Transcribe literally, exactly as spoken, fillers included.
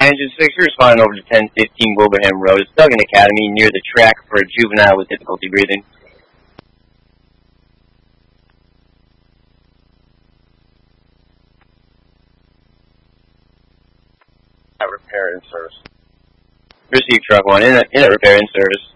Engine six, you're responding over to ten fifteen Wilbraham Road. It's Duggan Academy near the track for a juvenile with difficulty breathing. At repair in service. Receive truck one, in a, in a repair in service.